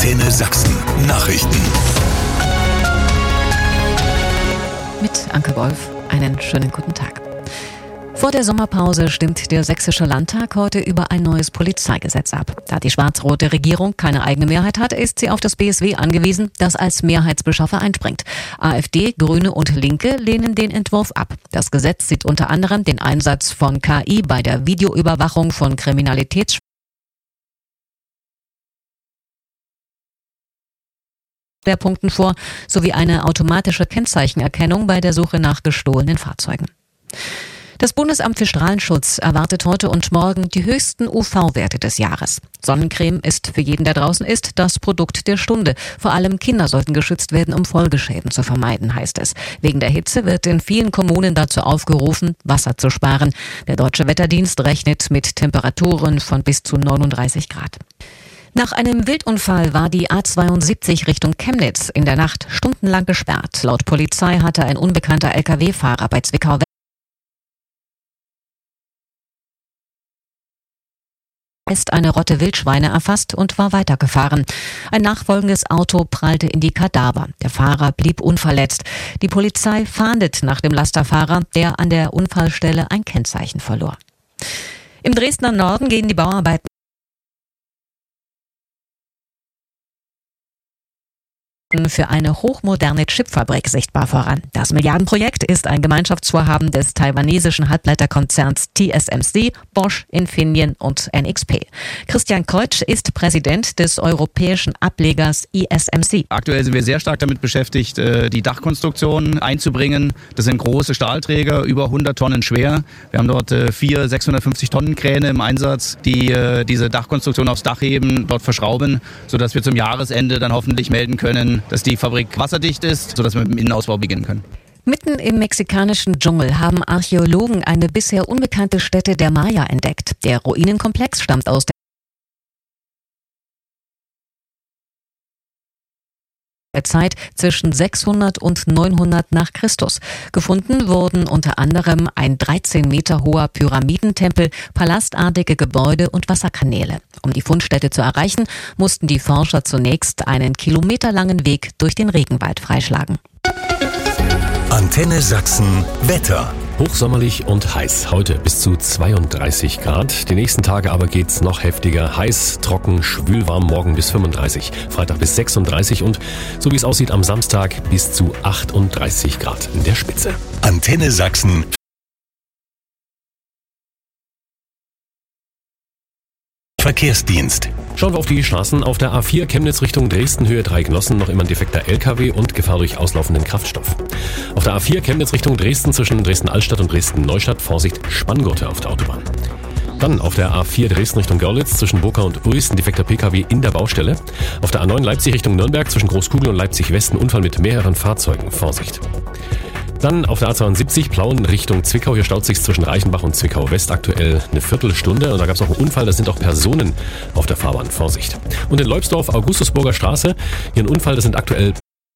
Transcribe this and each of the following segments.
Antenne Sachsen Nachrichten. Mit Anke Wolf, einen schönen guten Tag. Vor der Sommerpause stimmt der Sächsische Landtag heute über ein neues Polizeigesetz ab. Da die schwarz-rote Regierung keine eigene Mehrheit hat, ist sie auf das BSW angewiesen, das als Mehrheitsbeschaffer einspringt. AfD, Grüne und Linke lehnen den Entwurf ab. Das Gesetz sieht unter anderem den Einsatz von KI bei der Videoüberwachung von Kriminalitätsschwerpunkten vor, sowie eine automatische Kennzeichenerkennung bei der Suche nach gestohlenen Fahrzeugen. Das Bundesamt für Strahlenschutz erwartet heute und morgen die höchsten UV-Werte des Jahres. Sonnencreme ist für jeden, der draußen ist, das Produkt der Stunde. Vor allem Kinder sollten geschützt werden, um Folgeschäden zu vermeiden, heißt es. Wegen der Hitze wird in vielen Kommunen dazu aufgerufen, Wasser zu sparen. Der Deutsche Wetterdienst rechnet mit Temperaturen von bis zu 39 Grad. Nach einem Wildunfall war die A72 Richtung Chemnitz in der Nacht stundenlang gesperrt. Laut Polizei hatte ein unbekannter Lkw-Fahrer bei Zwickau West eine Rotte Wildschweine erfasst und war weitergefahren. Ein nachfolgendes Auto prallte in die Kadaver. Der Fahrer blieb unverletzt. Die Polizei fahndet nach dem Lasterfahrer, der an der Unfallstelle ein Kennzeichen verlor. Im Dresdner Norden gehen die Bauarbeiten für eine hochmoderne Chipfabrik sichtbar voran. Das Milliardenprojekt ist ein Gemeinschaftsvorhaben des taiwanesischen Halbleiterkonzerns TSMC, Bosch, Infineon und NXP. Christian Kreutsch ist Präsident des europäischen Ablegers ISMC. Aktuell sind wir sehr stark damit beschäftigt, die Dachkonstruktion einzubringen. Das sind große Stahlträger, über 100 Tonnen schwer. Wir haben dort 4 650 Tonnen Kräne im Einsatz, die diese Dachkonstruktion aufs Dach heben, dort verschrauben, sodass wir zum Jahresende dann hoffentlich melden können, dass die Fabrik wasserdicht ist, sodass wir mit dem Innenausbau beginnen können. Mitten im mexikanischen Dschungel haben Archäologen eine bisher unbekannte Stätte der Maya entdeckt. Der Ruinenkomplex stammt aus der Zeit zwischen 600 und 900 nach Christus. Gefunden wurden unter anderem ein 13 Meter hoher Pyramidentempel, palastartige Gebäude und Wasserkanäle. Um die Fundstätte zu erreichen, mussten die Forscher zunächst einen kilometerlangen Weg durch den Regenwald freischlagen. Antenne Sachsen Wetter. Hochsommerlich und heiß. Heute bis zu 32 Grad. Die nächsten Tage aber geht's noch heftiger. Heiß, trocken, schwülwarm, morgen bis 35. Freitag bis 36 und so wie es aussieht am Samstag bis zu 38 Grad in der Spitze. Antenne Sachsen Verkehrsdienst. Schauen wir auf die Straßen. Auf der A4 Chemnitz Richtung Dresden, Höhe Dreignossen, noch immer ein defekter LKW und Gefahr durch auslaufenden Kraftstoff. Auf der A4 Chemnitz Richtung Dresden zwischen Dresden-Altstadt und Dresden-Neustadt, Vorsicht, Spanngurte auf der Autobahn. Dann auf der A4 Dresden Richtung Görlitz zwischen Burka und Uis ein defekter PKW in der Baustelle. Auf der A9 Leipzig Richtung Nürnberg zwischen Großkugel und Leipzig-West ein Unfall mit mehreren Fahrzeugen, Vorsicht. Dann auf der A72 Plauen Richtung Zwickau. Hier staut sich zwischen Reichenbach und Zwickau West aktuell eine Viertelstunde. Und da gab es auch einen Unfall, da sind auch Personen auf der Fahrbahn. Vorsicht. Und in Leubsdorf, Augustusburger Straße, hier ein Unfall, das sind aktuell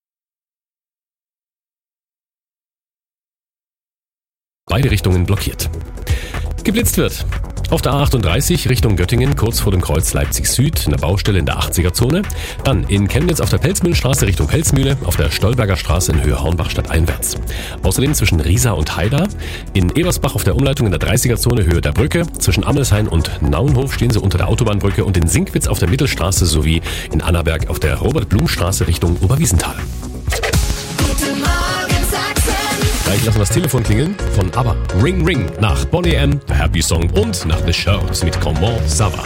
beide Richtungen blockiert. Geblitzt wird. Auf der A38 Richtung Göttingen, kurz vor dem Kreuz Leipzig Süd, eine Baustelle in der 80er-Zone. Dann in Chemnitz auf der Pelzmühlenstraße Richtung Pelzmühle, auf der Stolberger Straße in Höhe Hornbach stadteinwärts. Außerdem zwischen Riesa und Haida. In Ebersbach auf der Umleitung in der 30er-Zone Höhe der Brücke. Zwischen Ammelshain und Naunhof stehen sie unter der Autobahnbrücke und in Sinkwitz auf der Mittelstraße sowie in Annaberg auf der Robert-Blum-Straße Richtung Oberwiesenthal. Guten Morgen Sachsen. Gleich lassen wir das Telefon klingeln von ABBA. Ring Ring nach Boney M, The Happy Song und nach The Shows mit Comment Ça va.